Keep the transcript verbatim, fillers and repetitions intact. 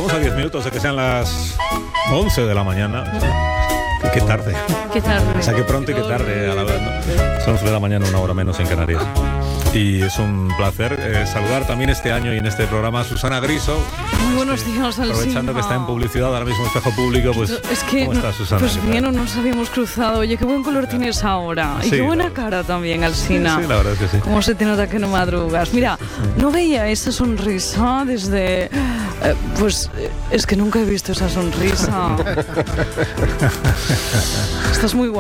Estamos a diez minutos de que sean las once de la mañana. Qué tarde. Qué tarde. O sea, qué pronto y qué tarde a la vez, ¿no? Son once de la mañana, una hora menos en Canarias. Y es un placer eh, saludar también este año y en este programa a Susana Griso. Muy buenos días, Alsina. Aprovechando que está en publicidad ahora mismo, Espejo Público, pues es que ¿cómo estás, Susana? Pues bien, no nos habíamos cruzado. Oye, qué buen color tienes ahora. Y sí, qué buena cara también, Alsina. Sí, sí, la verdad es que sí. Cómo se te nota que no madrugas. Mira, no veía esa sonrisa desde... Eh, pues es que nunca he visto esa sonrisa. Estás muy guapa.